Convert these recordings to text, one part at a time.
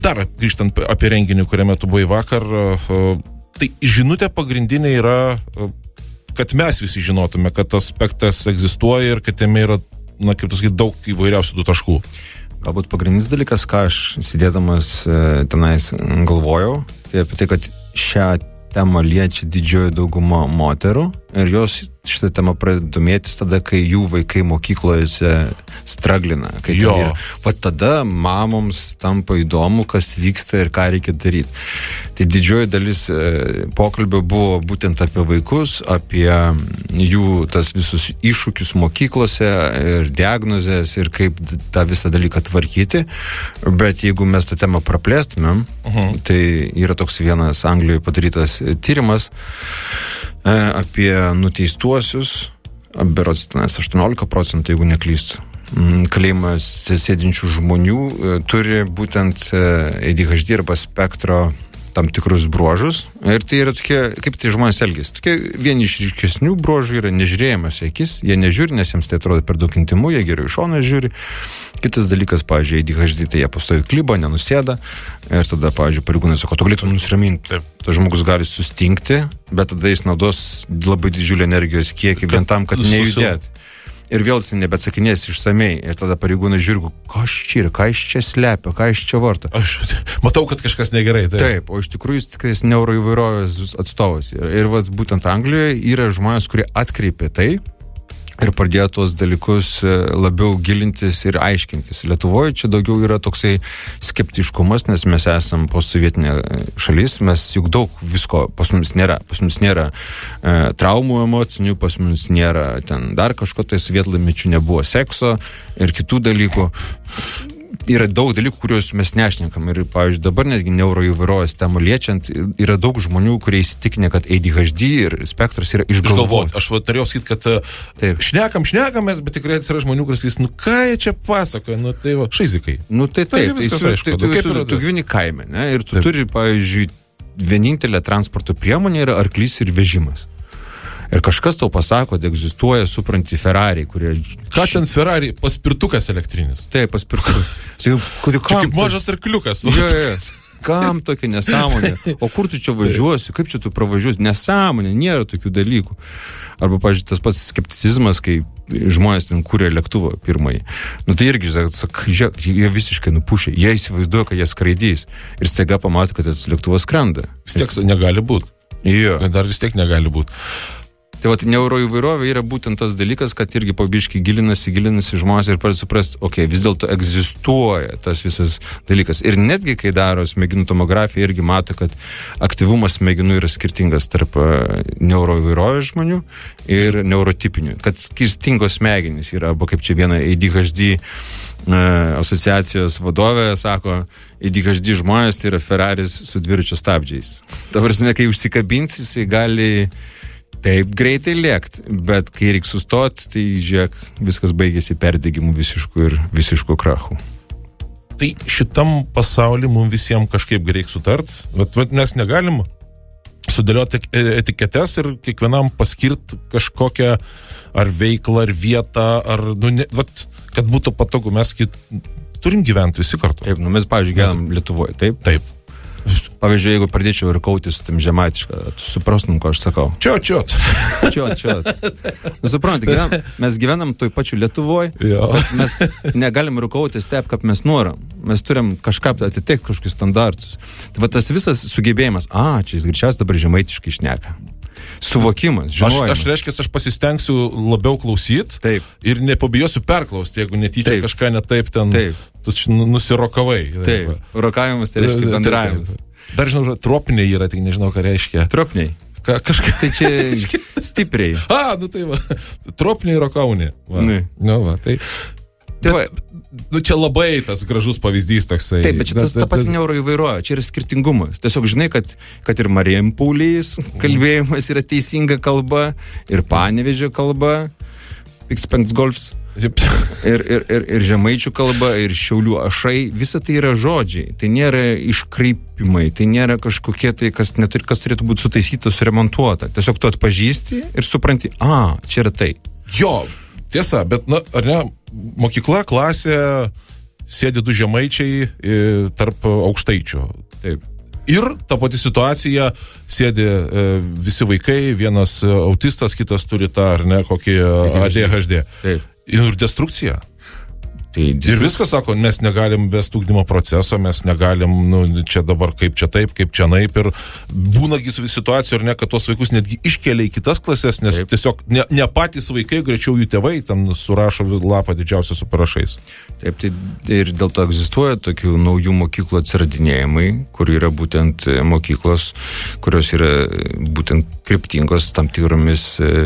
Dar grįžtant apie renginį, kuriame tu buvai vakar, tai žinutė pagrindinė yra, kad mes visi žinotume, kad tas spektras egzistuoja ir kad jame yra, kaip pasakyti, daug įvairiausių tų taškų. Galbūt pagrindinis dalykas, ką aš sėdėdamas tenais galvojau, tai apie tai, kad šią temą liečia didžioji dauguma moterų ir jos šitą temą pradeda domėtis tada, kai jų vaikai mokyklose straglina. Va tada mamoms tampa įdomu, kas vyksta ir ką reikia daryti. Tai didžioji dalis pokalbio buvo būtent apie vaikus, apie jų tas visus iššūkius mokyklose ir diagnozės ir kaip tą visą dalyką tvarkyti. Bet jeigu mes tą temą praplėstumėm, tai yra toks vienas Anglijoje padarytas tyrimas apie nuteistuosius, berods 18%, jeigu neklystu. Kalėjimas sėdinčių žmonių turi būtent ADHD arba spektro tam tikrus bruožus. Ir tai yra tokie, kaip tai žmonės elgiasi. Tokie vieni iš ryškesnių bruožų yra nežiūrėjimas į akis. Jie nežiūri, nes jiems tai atrodo per daug intimu, jie geriau iš šono žiūri. Kitas dalykas, pavyzdžiui, ADHD, tai jie pastovi klibo, nenusėda. Ir tada, pavyzdžiui, pareigūnai sako, tu galėtum nusiraminti. Tas žmogus gali sustingti, bet tada jis naudos labai didžiulį energijos kiekį vien tam, kad nejudėti. Ir vėl jis nebeatsakinės išsamei. Ir tada pareigūnai žiūri, kas čia yra, ką jis čia slepia, ką jis čia varto. Aš matau, kad kažkas negerai. Taip, o iš tikrųjų jis tikrai neuroįvairovės atstovas. Ir vat, būtent Anglijoje yra žmonės, kurie atkreipė tai ir pradėjo tuos dalykus labiau gilintis ir aiškintis. Lietuvoje čia daugiau yra toksai skeptiškumas, nes mes esam postsovietinė šalis, mes juk daug visko pas mums nėra. Pas mums nėra traumų emocinių, pas mums nėra ten dar kažko, tai sovietlamečių nebuvo sekso ir kitų dalykų. Yra daug dalykų, kuriuos mes nešnekam. Ir, pavyzdžiui, dabar netgi neuroįvairovės temą liečiant, yra daug žmonių, kurie įsitikinę, kad ADHD ir spektras yra išgalvoti. Aš norėjau sakyti, kad šnekamės, bet tikrai yra žmonių, kuris sakys, ką jie čia pasakoja, tai va, šaizikai. Tu gyveni kaime, ne? Ir tu turi, pavyzdžiui, vienintelė transporto priemonė yra arklys ir vežimas. Ir kažkas tau pasako, kad egzistuoja, supranti, Ferrari, kurie... Ką ten Ferrari? Paspirtukas elektrinis. Taip, paspirtukas. Čia kaip mažas arkliukas. Kam tokia nesąmonė? O kur tu čia važiuosi? Kaip čia tu pravažiuosi? Nesąmonė, nėra tokių dalykų. Arba, pavyzdžiui, tas pats skepticizmas, kai žmonės ten kūrė lėktuvą pirmąjį. Tai irgi, žiūrėk, jie visiškai nupušė. Jie įsivaizduoja, kad jie skraidys. Ir staiga pamato, kad tas lėktuvas skrenda. Vis tiek negali būti. Dar vis tiek negali būti. Tai vat, neuroįvairovė yra būtent tas dalykas, kad irgi pabiškai gilinasi žmonės ir pradeda suprasti, vis dėlto egzistuoja tas visas dalykas. Ir netgi, kai daro smegenų tomografiją, irgi mato, kad aktyvumas smegenų yra skirtingas tarp neuroįvairovės žmonių ir neurotipinių. Kad skirtingos smegenys yra, arba kaip čia viena ADHD asociacijos vadovė sako, ADHD žmonės tai yra Ferraris su dviračio stabdžiais. Ta prasme, kai užsikabins, jisai gali taip greitai lėkti, bet kai reikia sustoti, tai žiūrėk, viskas baigėsi perdegimu visišku ir visišku krachu. Tai šitam pasauly mums visiems kažkaip reikia sutart, bet mes negalim sudėlioti etiketes ir kiekvienam paskirti kažkokią ar veiklą, ar vietą, ar, kad būtų patogu, mes turim gyventi visi kartu. Taip, mes, pavyzdžiui, gyvenam Lietuvoje, taip? Taip. Pavyzdžiui, jeigu pradėčiau ir kauti su tam žemaitišką, tu suprastum, ko aš sakau. Čiot. Suprantate, mes gyvenam toj pačiu Lietuvoje, bet mes negalim rukautis taip, kaip mes norim. Mes turim kažką atitikti kažkokius standartus. Tai va tas visas sugebėjimas, čia jis greičiausiai dabar žemaitiškai šneka. Suvokimas, žinojimas. Aš pasistengsiu labiau klausyti ir nepabijosiu perklausti, jeigu netyčia kažką netaip ten tu nusirokavai. Taip, rokavimas tai reiškia bendravimas. Dar žinau, tropiniai yra, tik nežinau, ką reiškia. Tropiniai? Kažkaip. Tai čia stipriai. Tai va. Tropiniai rokaunė. Tai čia labai tas gražus pavyzdys toksai. Taip, bet čia ta pati neuroįvairovė, čia yra skirtingumas. Tiesiog žinai, kad ir Marijampolės kalbėjimas yra teisinga kalba, ir Panevėžio kalba, X5 Golfs, ir žemaičių kalba, ir Šiaulių ašai, visa tai yra žodžiai, tai nėra iškreipimai, tai nėra kažkokie tai, kas turėtų būti sutaisyta, suremontuota. Tiesiog tu atpažįsti ir supranti, čia yra tai. Jo, tiesa, bet, ar ne, mokykla, klasė, sėdi du žemaičiai tarp aukštaičių. Taip. Ir ta pati situacija, sėdi visi vaikai, vienas autistas, kitas turi tą, ar ne, kokį ADHD. Taip. Ir destrukcija. Ir viskas, sako, mes negalim vesti ugdymo proceso, mes negalim, čia dabar kaip čia taip, kaip čia naip. Ir būnagi situacijų, ar ne, kad tos vaikus netgi iškelia į kitas klases, nes tiesiog ne patys vaikai, greičiau jų tėvai ten surašo lapą didžiausią su parašais. Taip, tai ir dėl to egzistuoja tokių naujų mokyklų atsiradinėjimai, kur yra būtent mokyklos, kurios yra būtent kryptingos tam tikromis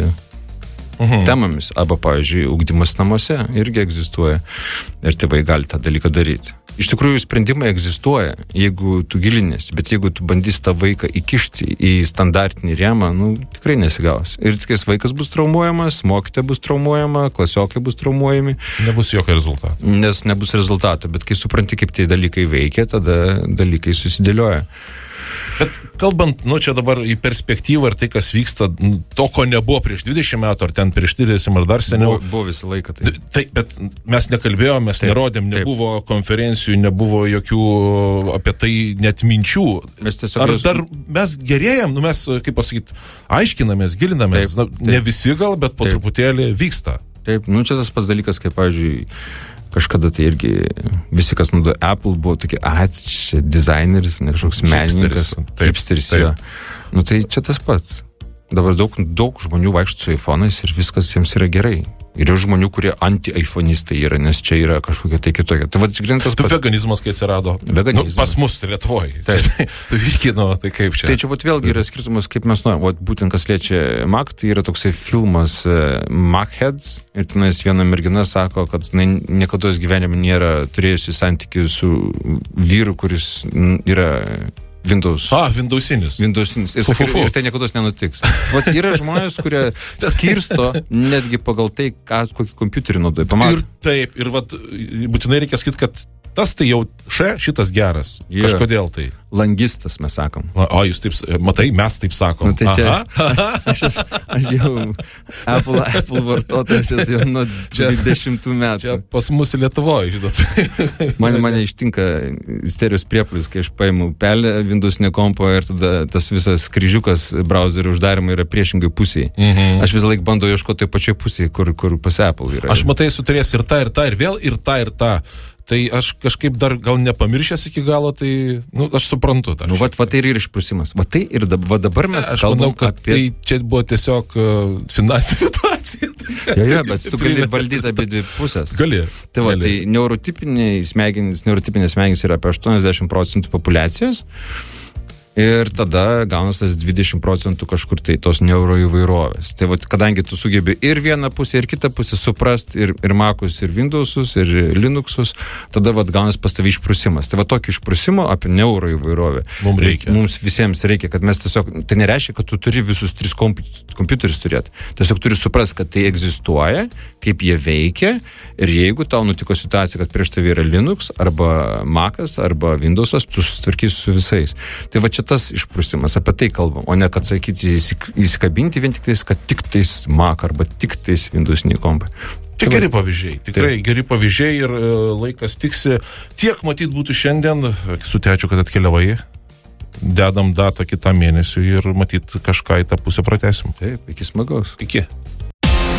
temomis. Arba, pavyzdžiui, ugdymas namuose irgi egzistuoja ir tėvai gali tą dalyką daryti. Iš tikrųjų, sprendimai egzistuoja, jeigu tu gilinėsi, bet jeigu tu bandysi tą vaiką įkišti į standartinį rėmą, tikrai nesigaus. Ir tikės vaikas bus traumuojamas, mokytoja bus traumuojama, klasiokai bus traumuojami. Nebus jokio rezultato. Nes nebus rezultato, bet kai supranti, kaip tie dalykai veikia, tada dalykai susidėlioja. Bet kalbant, čia dabar į perspektyvą ir tai, kas vyksta, to, ko nebuvo prieš 20 metų, ar ten prieš 30 ar dar seniau. Buvo visą laiką. Tai, bet mes nekalbėjom, mes nerodėm, nebuvo konferencijų, nebuvo jokių apie tai net minčių. Ar dar mes gerėjam, mes, kaip pasakyti, aiškinamės, gilinamės, ne visi gal, bet po truputėlį vyksta. Taip, čia tas pats dalykas, kaip, pavyzdžiui, kažkada tai irgi visi, kas naudoja Apple, buvo tokie, čia dizaineris, ne kažkoks menininkas, hipsteris. Tai čia tas pats. Dabar daug žmonių vaikšto su iPhone'ais ir viskas jiems yra gerai. Ir yra žmonių, kurie anti-iPhone'istai yra, nes čia yra kažkokia tai kitokia. Tai grintas pats. Veganizmas, kai atsirado. Veganizmas. Pas mus Lietuvoje. Tai kaip čia? Tai čia vėlgi yra skirtumas, kaip mes nuojam. Būtent kas liečia Mac, tai yra toksai filmas Macheads. Ir tenais viena mergina sako, kad niekada gyvenime nėra turėjusi santykių su vyru, kuris yra Windows. Windowsinis. Ir tai niekados nenutiks. Yra žmonės, kurie skirsto netgi pagal tai, kokį kompiuterį naudoja. Ir taip, ir būtinai reikia sakyti, kad tas tai jau šitas geras. Kažkodėl tai. Langistas, mes sakom. Jūs taip, matai, mes taip sakom. Tai čia, aš jau Apple vartotojas jau nuo 10 metų. Čia pas mus Lietuvoje, žinot. Mane ištinka isterijos priepuolis, kai aš paimu pelę Windowsinio kompo ir tada tas visas kryžiukas browserio uždarimo yra priešingai pusėje. Aš visą laiką bandau ieškoti tai pačiai pusėje, kur pas Apple yra. Aš matai, suturės ir tą, ir vėl ir tą. Tai aš kažkaip dar gal nepamiršęs iki galo, tai, aš suprantu. Tai ir išprusimas. Tai ir dabar mes kalbam apie... Tai čia buvo tiesiog finansinė situacija. Bet tu gali valdyti abi dvi pusės. Gali. Tai neurotipinės smegenys yra apie 80% populiacijos. Ir tada gaunas tas 20% kažkur tai tos neuroįvairovės. Tai kadangi tu sugebi ir vieną pusę, ir kitą pusę suprast, ir Macus, ir Windowsus, ir Linuxus, tada gaunas pas tavį išprusimas. Tai tokį išprusimo apie neuroįvairovę. Mums visiems reikia, kad mes tiesiog, tai nereiškia, kad tu turi visus 3 kompiuterius turėti. Tiesiog turi suprast, kad tai egzistuoja, kaip jie veikia, ir jeigu tau nutiko situacija, kad prieš tavį yra Linux, arba Macas, arba Windowsas, tu susitvarkysi su visais. Tai čia tas išprusimas, apie tai kalbam, o ne kad sakyti, įsikabinti vien tik tais, kad tik tais Mac arba tik tais Windowsiniai kompai. Čia geri pavyzdžiai, tikrai geri pavyzdžiai ir laikas tiksi. Tiek matyt būtų šiandien, su tečiu, kad atkeliavai, dedam datą kitam mėnesiui ir matyt kažką į tą pusę pratęsim. Taip, iki smagaus. Iki.